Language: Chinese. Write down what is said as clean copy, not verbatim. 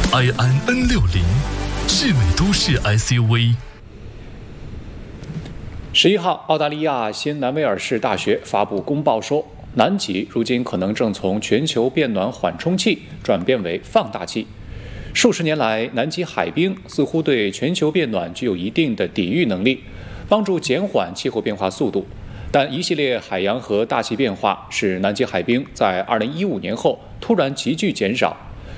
埃安 N60，智美都市 SUV。 11号，澳大利亚新南威尔士大学发布公报说，南极如今可能正从全球变暖缓冲器转变为放大器。数十年来，南极海冰似乎对全球变暖具有一定的抵御能力，帮助减缓气候变化速度。但一系列海洋和大气变化使南极海冰在2015年后突然急剧减少，